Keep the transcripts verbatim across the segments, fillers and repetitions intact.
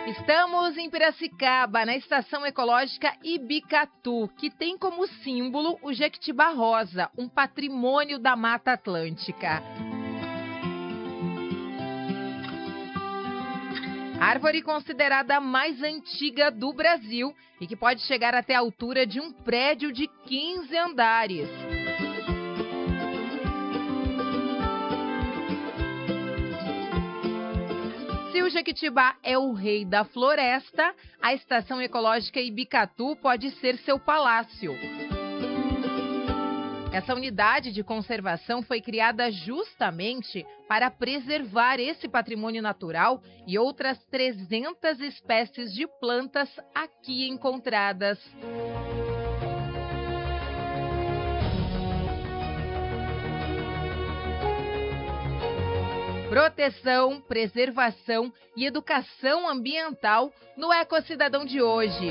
Estamos em Piracicaba, na Estação Ecológica Ibicatu, que tem como símbolo o jequitibá rosa, um patrimônio da Mata Atlântica. Árvore considerada a mais antiga do Brasil e que pode chegar até a altura de um prédio de quinze andares. Se o jequitibá é o rei da floresta, a Estação Ecológica Ibicatu pode ser seu palácio. Essa unidade de conservação foi criada justamente para preservar esse patrimônio natural e outras trezentas espécies de plantas aqui encontradas. Proteção, preservação e educação ambiental no Ecocidadão de hoje.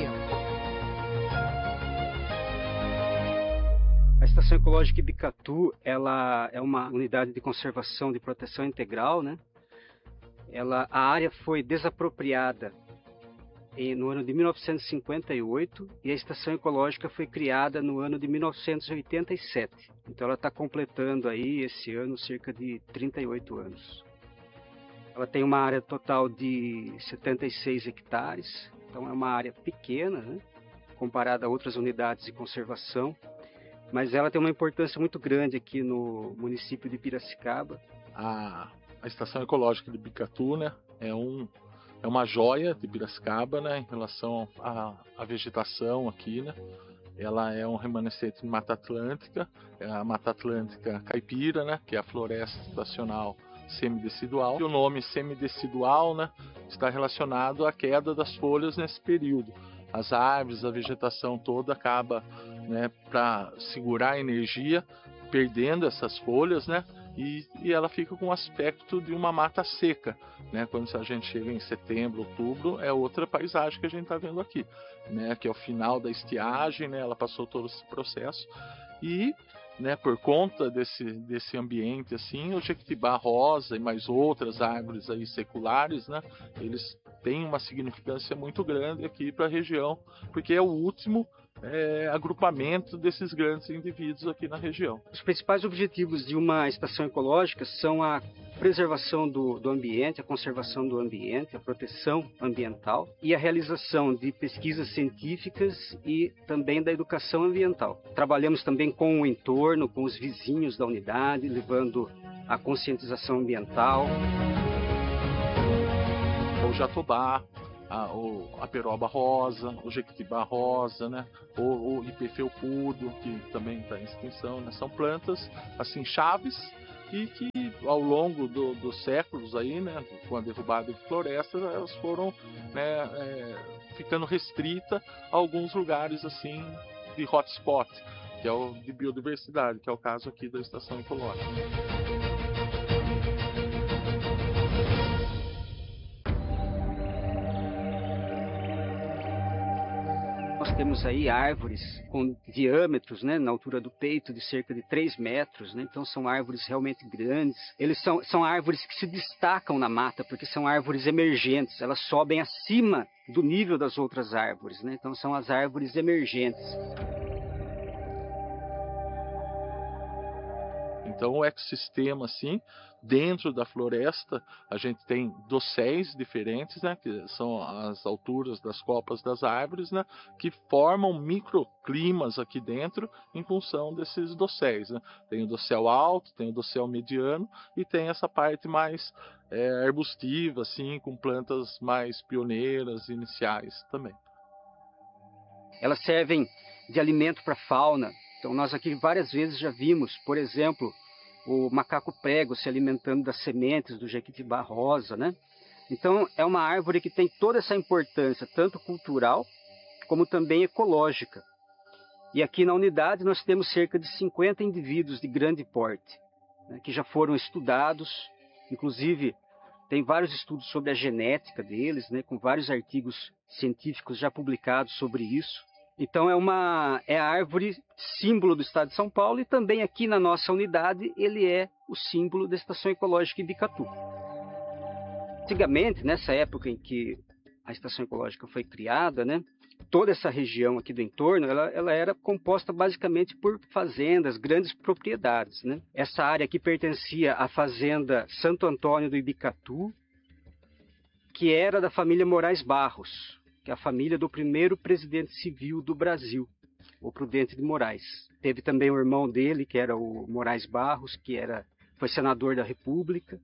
A Estação Ecológica Ibicatu, ela é uma unidade de conservação de proteção integral, né? Ela, a área foi desapropriada em, no ano de mil novecentos e cinquenta e oito e a Estação Ecológica foi criada no ano de mil novecentos e oitenta e sete. Então ela está completando aí esse ano cerca de trinta e oito anos. Ela tem uma área total de setenta e seis hectares, então é uma área pequena, né? Comparada a outras unidades de conservação. Mas ela tem uma importância muito grande aqui no município de Piracicaba. A, a Estação Ecológica de Ibicatu, né, é, um, é uma joia de Piracicaba, né, em relação à, à vegetação aqui, né. Ela é um remanescente de Mata Atlântica, é a Mata Atlântica caipira, né, que é a floresta estacional semidecidual. E o nome semidecidual, né, está relacionado à queda das folhas nesse período. As árvores, a vegetação toda acaba, né, para segurar a energia, perdendo essas folhas, né, e, e ela fica com o aspecto de uma mata seca, né. Quando a gente chega em setembro, outubro, é outra paisagem que a gente está vendo aqui, né, que é o final da estiagem, né, ela passou todo esse processo e, né, por conta desse, desse ambiente assim, o jequitibá rosa e mais outras árvores aí seculares, né, eles têm uma significância muito grande aqui para a região, porque é o último é, agrupamento desses grandes indivíduos aqui na região. Os principais objetivos de uma estação ecológica são a preservação do, do ambiente, a conservação do ambiente, a proteção ambiental e a realização de pesquisas científicas e também da educação ambiental. Trabalhamos também com o entorno, com os vizinhos da unidade, levando a conscientização ambiental. O jatobá, a, o, a peroba rosa, o jequitibá rosa, né? o, o ipê felpudo, que também está em extinção, né? São plantas assim chaves e que ao longo do, dos séculos aí, né, com a derrubada de florestas, elas foram, né, é, ficando restrita a alguns lugares assim de hotspot, que é o de biodiversidade, que é o caso aqui da Estação Ecológica. Nós temos aí árvores com diâmetros, né, na altura do peito de cerca de três metros, né, então são árvores realmente grandes. Eles são, são árvores que se destacam na mata, porque são árvores emergentes, elas sobem acima do nível das outras árvores, né, então são as árvores emergentes. Então o ecossistema, assim, dentro da floresta, a gente tem dosséis diferentes, né, que são as alturas das copas das árvores, né, que formam microclimas aqui dentro em função desses dosséis, né. Tem o dossel alto, tem o dossel mediano e tem essa parte mais é, arbustiva, assim, com plantas mais pioneiras, iniciais também. Elas servem de alimento para a fauna. Então nós aqui várias vezes já vimos, por exemplo, o macaco prego se alimentando das sementes do jequitibá rosa, né? Então é uma árvore que tem toda essa importância, tanto cultural como também ecológica. E aqui na unidade nós temos cerca de cinquenta indivíduos de grande porte, né, que já foram estudados, inclusive tem vários estudos sobre a genética deles, né, com vários artigos científicos já publicados sobre isso. Então é, uma, é a árvore símbolo do estado de São Paulo e também aqui na nossa unidade ele é o símbolo da Estação Ecológica Ibicatu. Antigamente, nessa época em que a estação ecológica foi criada, né, toda essa região aqui do entorno, ela, ela era composta basicamente por fazendas, grandes propriedades, né? Essa área aqui pertencia à fazenda Santo Antônio do Ibicatu, que era da família Moraes Barros, que é a família do primeiro presidente civil do Brasil, o Prudente de Moraes. Teve também o irmão dele, que era o Moraes Barros, que era, foi senador da República.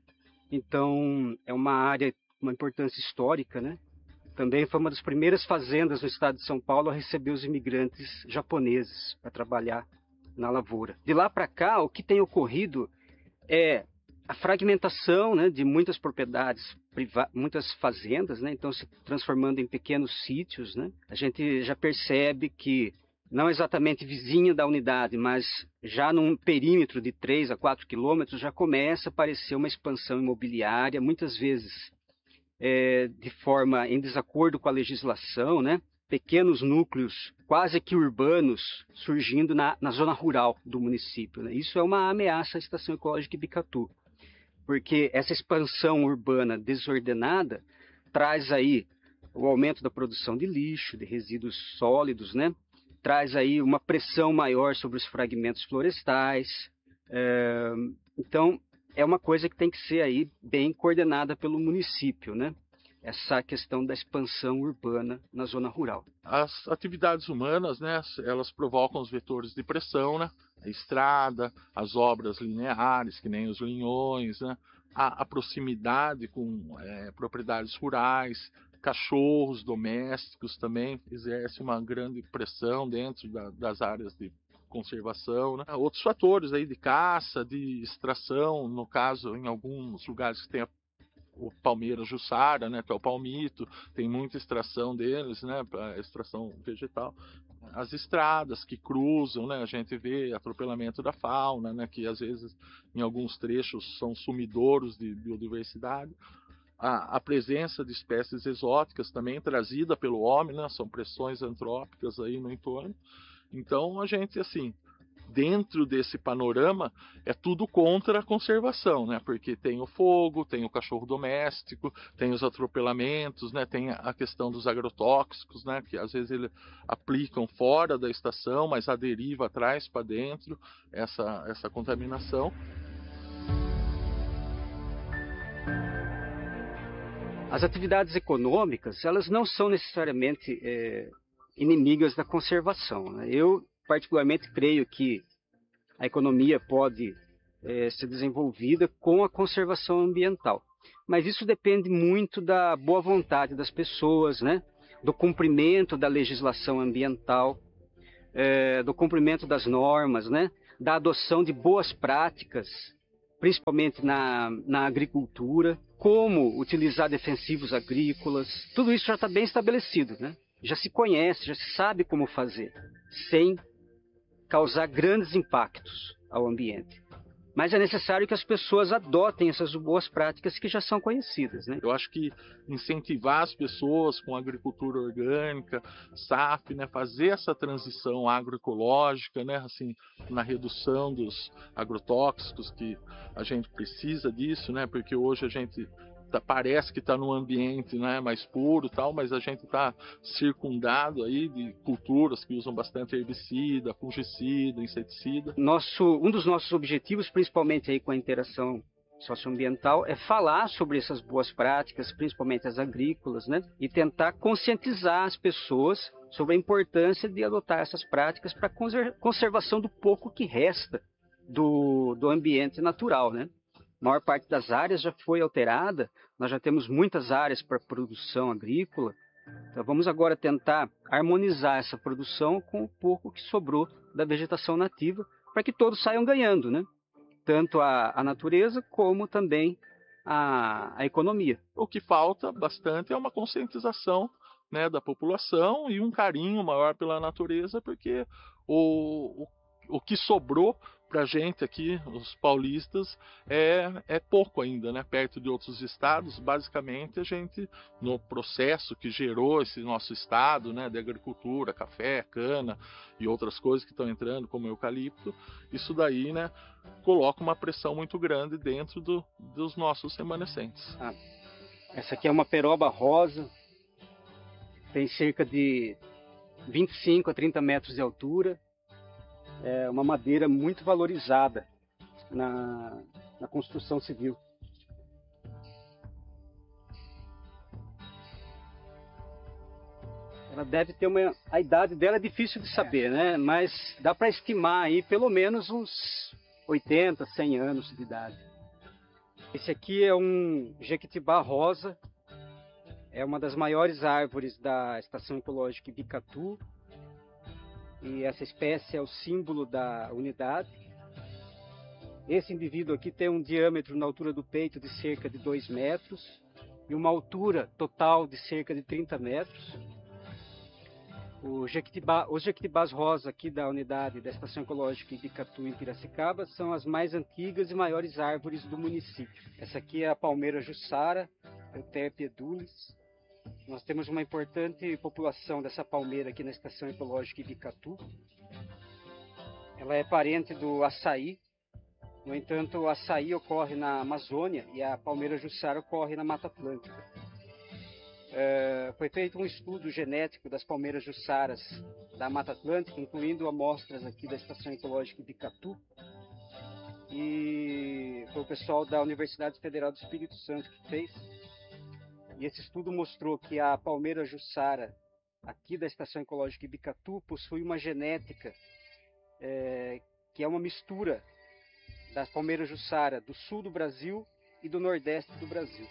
Então, é uma área, uma importância histórica, né? Também foi uma das primeiras fazendas no estado de São Paulo a receber os imigrantes japoneses para trabalhar na lavoura. De lá para cá, o que tem ocorrido é a fragmentação, né, de muitas propriedades, muitas fazendas, né, então se transformando em pequenos sítios, né. A gente já percebe que, não exatamente vizinho da unidade, mas já num perímetro de três a quatro quilômetros, já começa a aparecer uma expansão imobiliária, muitas vezes é, de forma em desacordo com a legislação, né? Pequenos núcleos quase que urbanos surgindo na, na zona rural do município, né? Isso é uma ameaça à estação ecológica Ibicatu, porque essa expansão urbana desordenada traz aí o aumento da produção de lixo, de resíduos sólidos, né? Traz aí uma pressão maior sobre os fragmentos florestais. É, então, é uma coisa que tem que ser aí bem coordenada pelo município, né? Essa questão da expansão urbana na zona rural. As atividades humanas, né, elas provocam os vetores de pressão, né? A estrada, as obras lineares, que nem os linhões, né? A, a proximidade com é, propriedades rurais, cachorros domésticos também exercem uma grande pressão dentro da, das áreas de conservação, né? Outros fatores aí de caça, de extração, no caso, em alguns lugares que tem a, o palmeira jussara, né, que é o palmito, tem muita extração deles, né, para extração vegetal. As estradas que cruzam, né, a gente vê atropelamento da fauna, né, que às vezes em alguns trechos são sumidouros de biodiversidade. A, a presença de espécies exóticas também trazida pelo homem, né, são pressões antrópicas aí no entorno. Então a gente, assim, dentro desse panorama, é tudo contra a conservação, né? Porque tem o fogo, tem o cachorro doméstico, tem os atropelamentos, né? Tem a questão dos agrotóxicos, né? Que às vezes eles aplicam fora da estação, mas a deriva traz para dentro essa, essa contaminação. As atividades econômicas, elas não são necessariamente é, inimigas da conservação, né? Eu, particularmente, creio que a economia pode é, ser desenvolvida com a conservação ambiental. Mas isso depende muito da boa vontade das pessoas, né? Do cumprimento da legislação ambiental, é, do cumprimento das normas, né? Da adoção de boas práticas, principalmente na, na agricultura, como utilizar defensivos agrícolas. Tudo isso já está bem estabelecido, né? Já se conhece, já se sabe como fazer, sem causar grandes impactos ao ambiente. Mas é necessário que as pessoas adotem essas boas práticas que já são conhecidas, né? Eu acho que incentivar as pessoas com agricultura orgânica, S A F, né, fazer essa transição agroecológica, né, assim, na redução dos agrotóxicos, que a gente precisa disso, né, porque hoje a gente tá, parece que está num ambiente, né, mais puro e tal, mas a gente está circundado aí de culturas que usam bastante herbicida, fungicida, inseticida. Nosso, um dos nossos objetivos, principalmente aí com a interação socioambiental, é falar sobre essas boas práticas, principalmente as agrícolas, né, e tentar conscientizar as pessoas sobre a importância de adotar essas práticas para a conservação do pouco que resta do, do ambiente natural, né? A maior parte das áreas já foi alterada, nós já temos muitas áreas para produção agrícola, então vamos agora tentar harmonizar essa produção com o pouco que sobrou da vegetação nativa, para que todos saiam ganhando, né? Tanto a, a natureza como também a, a economia. O que falta bastante é uma conscientização, né, da população e um carinho maior pela natureza, porque o, o, o que sobrou para a gente aqui, os paulistas, é, é pouco ainda, né? Perto de outros estados. Basicamente, a gente, no processo que gerou esse nosso estado, né, de agricultura, café, cana e outras coisas que estão entrando, como eucalipto, isso daí, né, coloca uma pressão muito grande dentro do, dos nossos remanescentes. Ah, essa aqui é uma peroba rosa, tem cerca de vinte e cinco a trinta metros de altura. É uma madeira muito valorizada na, na construção civil. Ela deve ter uma... A idade dela é difícil de saber, né? Mas dá para estimar aí pelo menos uns oitenta, cem anos de idade. Esse aqui é um jequitibá rosa. É uma das maiores árvores da Estação Ecológica Ibicatu. E essa espécie é o símbolo da unidade. Esse indivíduo aqui tem um diâmetro na altura do peito de cerca de dois metros e uma altura total de cerca de trinta metros. O jequitibá, os jequitibás rosa aqui da unidade da Estação Ecológica Ibicatu em Piracicaba são as mais antigas e maiores árvores do município. Essa aqui é a palmeira jussara, Euterpe edulis. Nós temos uma importante população dessa palmeira aqui na Estação Ecológica Ibicatu. Ela é parente do açaí. No entanto, o açaí ocorre na Amazônia e a palmeira jussara ocorre na Mata Atlântica. É, foi feito um estudo genético das palmeiras jussaras da Mata Atlântica, incluindo amostras aqui da Estação Ecológica Ibicatu. E foi o pessoal da Universidade Federal do Espírito Santo que fez. E esse estudo mostrou que a palmeira jussara aqui da Estação Ecológica Ibicatu possui uma genética é, que é uma mistura das palmeiras jussara do sul do Brasil e do nordeste do Brasil.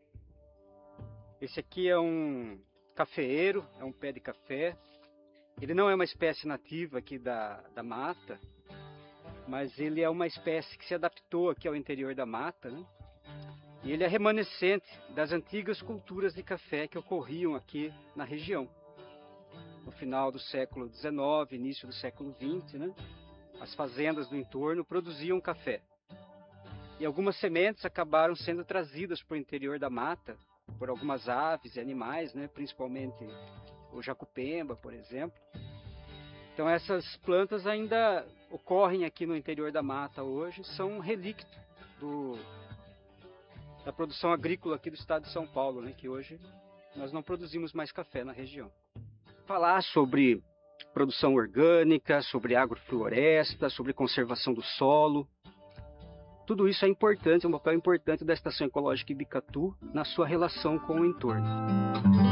Esse aqui é um cafeeiro, é um pé de café. Ele não é uma espécie nativa aqui da, da mata, mas ele é uma espécie que se adaptou aqui ao interior da mata, né? E ele é remanescente das antigas culturas de café que ocorriam aqui na região. No final do século dezenove, início do século vinte, né? As fazendas do entorno produziam café. E algumas sementes acabaram sendo trazidas para o interior da mata por algumas aves e animais, né? Principalmente o jacupemba, por exemplo. Então essas plantas ainda ocorrem aqui no interior da mata hoje, são um relíquio do... da produção agrícola aqui do estado de São Paulo, né? Que hoje nós não produzimos mais café na região. Falar sobre produção orgânica, sobre agrofloresta, sobre conservação do solo, tudo isso é importante, é um papel importante da Estação Ecológica Ibicatu na sua relação com o entorno.